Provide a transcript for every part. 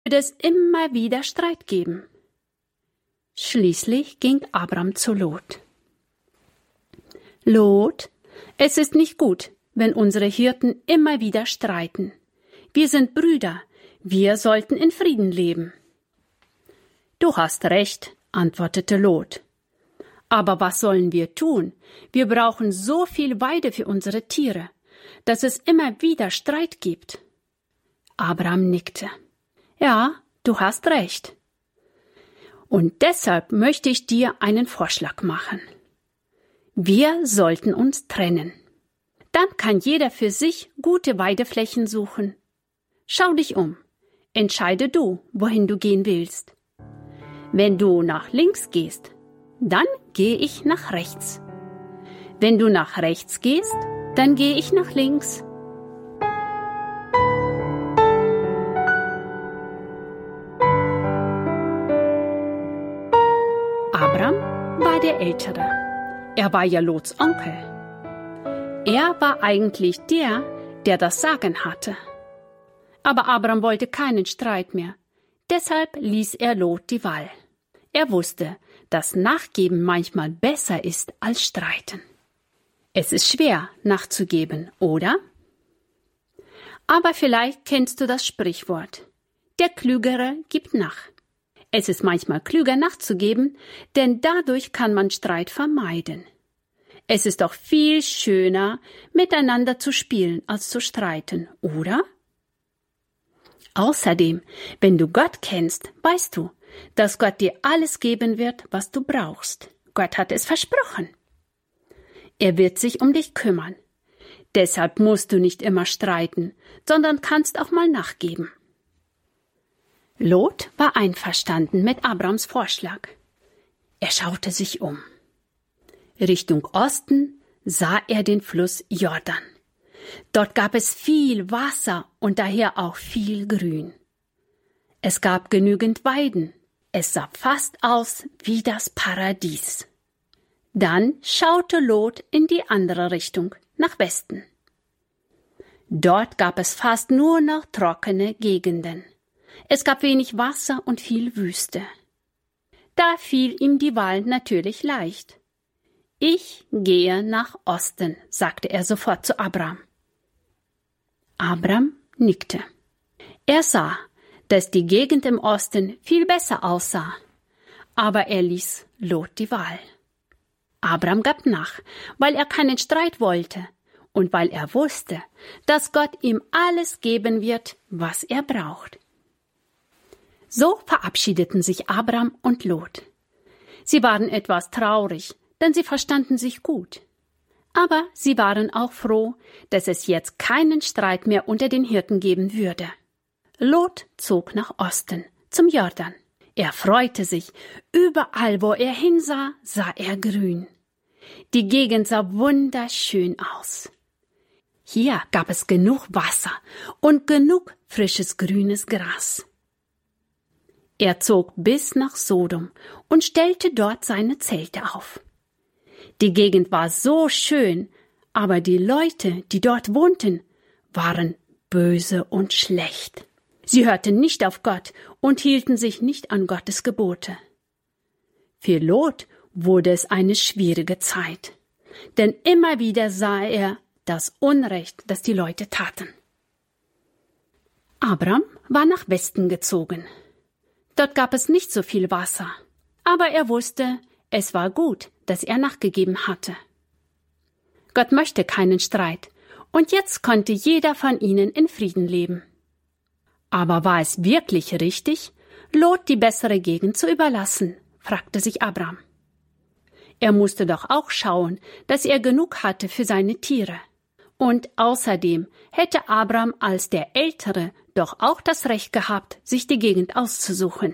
wird es immer wieder Streit geben. Schließlich ging Abram zu Lot. Lot, es ist nicht gut, wenn unsere Hirten immer wieder streiten. Wir sind Brüder, wir sollten in Frieden leben. Du hast recht, antwortete Lot. Aber was sollen wir tun? Wir brauchen so viel Weide für unsere Tiere, dass es immer wieder Streit gibt. Abram nickte. Ja, du hast recht. Und deshalb möchte ich dir einen Vorschlag machen. Wir sollten uns trennen. Dann kann jeder für sich gute Weideflächen suchen. Schau dich um. Entscheide du, wohin du gehen willst. Wenn du nach links gehst, dann gehe ich nach rechts. Wenn du nach rechts gehst, dann gehe ich nach links. Abram war der Ältere. Er war ja Lots Onkel. Er war eigentlich der das Sagen hatte. Aber Abram wollte keinen Streit mehr. Deshalb ließ er Lot die Wahl. Er wusste, dass Nachgeben manchmal besser ist als Streiten. Es ist schwer, nachzugeben, oder? Aber vielleicht kennst du das Sprichwort. Der Klügere gibt nach. Es ist manchmal klüger nachzugeben, denn dadurch kann man Streit vermeiden. Es ist doch viel schöner, miteinander zu spielen, als zu streiten, oder? Außerdem, wenn du Gott kennst, weißt du, dass Gott dir alles geben wird, was du brauchst. Gott hat es versprochen. Er wird sich um dich kümmern. Deshalb musst du nicht immer streiten, sondern kannst auch mal nachgeben. Lot war einverstanden mit Abrams Vorschlag. Er schaute sich um. Richtung Osten sah er den Fluss Jordan. Dort gab es viel Wasser und daher auch viel Grün. Es gab genügend Weiden. Es sah fast aus wie das Paradies. Dann schaute Lot in die andere Richtung, nach Westen. Dort gab es fast nur noch trockene Gegenden. Es gab wenig Wasser und viel Wüste. Da fiel ihm die Wahl natürlich leicht. Ich gehe nach Osten, sagte er sofort zu Abram. Abram nickte. Er sah, dass die Gegend im Osten viel besser aussah, aber er ließ Lot die Wahl. Abram gab nach, weil er keinen Streit wollte und weil er wusste, dass Gott ihm alles geben wird, was er braucht. So verabschiedeten sich Abram und Lot. Sie waren etwas traurig, denn sie verstanden sich gut. Aber sie waren auch froh, dass es jetzt keinen Streit mehr unter den Hirten geben würde. Lot zog nach Osten, zum Jordan. Er freute sich. Überall, wo er hinsah, sah er Grün. Die Gegend sah wunderschön aus. Hier gab es genug Wasser und genug frisches grünes Gras. Er zog bis nach Sodom und stellte dort seine Zelte auf. Die Gegend war so schön, aber die Leute, die dort wohnten, waren böse und schlecht. Sie hörten nicht auf Gott und hielten sich nicht an Gottes Gebote. Für Lot wurde es eine schwierige Zeit, denn immer wieder sah er das Unrecht, das die Leute taten. Abram war nach Westen gezogen. Dort gab es nicht so viel Wasser, aber er wusste, es war gut, dass er nachgegeben hatte. Gott möchte keinen Streit, und jetzt konnte jeder von ihnen in Frieden leben. Aber war es wirklich richtig, Lot die bessere Gegend zu überlassen, fragte sich Abram. Er musste doch auch schauen, dass er genug hatte für seine Tiere. Und außerdem hätte Abram als der Ältere doch auch das Recht gehabt, sich die Gegend auszusuchen.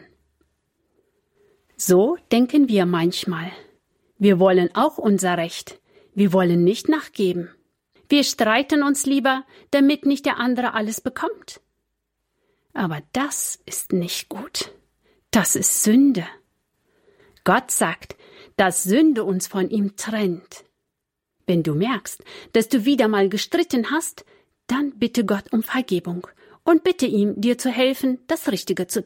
So denken wir manchmal. Wir wollen auch unser Recht. Wir wollen nicht nachgeben. Wir streiten uns lieber, damit nicht der andere alles bekommt. Aber das ist nicht gut. Das ist Sünde. Gott sagt, dass Sünde uns von ihm trennt. Wenn du merkst, dass du wieder mal gestritten hast, dann bitte Gott um Vergebung und bitte ihn, dir zu helfen, das Richtige zu